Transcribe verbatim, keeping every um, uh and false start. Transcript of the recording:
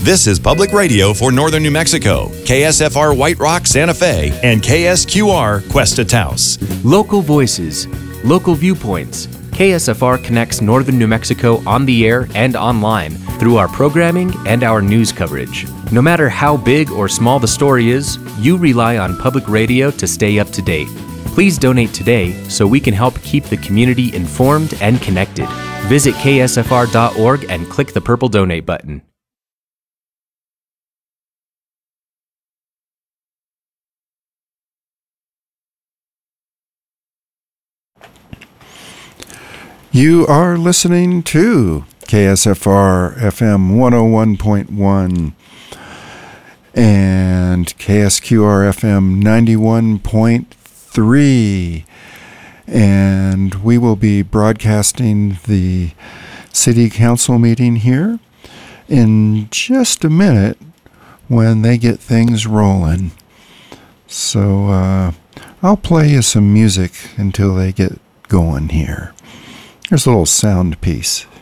This is Public Radio for Northern New Mexico, K S F R White Rock, Santa Fe, and K S Q R Cuesta Taos. Local voices, local viewpoints. K S F R connects Northern New Mexico on the air and online through our programming and our news coverage. No matter how big or small the story is, you rely on public radio to stay up to date. Please donate today so we can help keep the community informed and connected. Visit K S F R dot org and click the purple donate button. You are listening to K S F R F M one oh one point one and K S Q R F M ninety-one point three. And we will be broadcasting the City Council meeting here in just a minute when they get things rolling. So uh, I'll play you some music until they get going here. Here's a little sound piece.